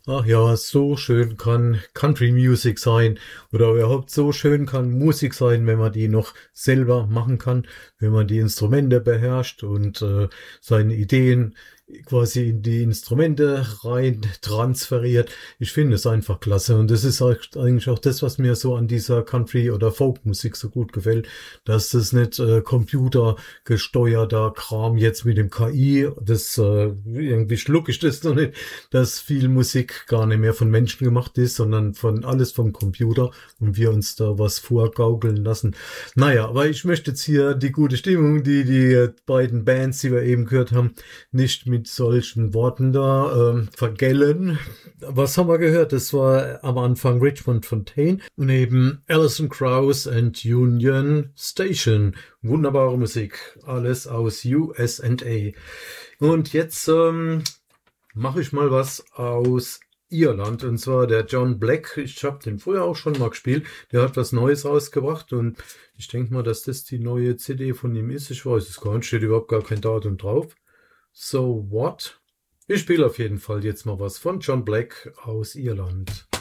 Ach ja, so schön kann Country Music sein oder überhaupt so schön kann Musik sein, wenn man die noch selber machen kann, wenn man die Instrumente beherrscht und seine Ideen quasi in die Instrumente rein transferiert. Ich finde es einfach klasse und das ist eigentlich auch das, was mir so an dieser Country- oder Folkmusik so gut gefällt, dass das nicht computergesteuerter Kram jetzt mit dem KI, das irgendwie schluck ich das noch nicht, dass viel Musik gar nicht mehr von Menschen gemacht ist, sondern von alles vom Computer und wir uns da was vorgaukeln lassen. Naja, aber ich möchte jetzt hier die gute Stimmung, die beiden Bands, die wir eben gehört haben, nicht mit solchen Worten da vergällen. Was haben wir gehört? Das war am Anfang Richmond Fontaine und eben Alison Krauss and Union Station. Wunderbare Musik. Alles aus USA. Und jetzt mache ich mal was aus Irland und zwar der John Black. Ich habe den früher auch schon mal gespielt. Der hat was Neues rausgebracht und ich denke mal, dass das die neue CD von ihm ist. Ich weiß es gar nicht, steht überhaupt gar kein Datum drauf. So what? Ich spiele auf jeden Fall jetzt mal was von John Black aus Irland.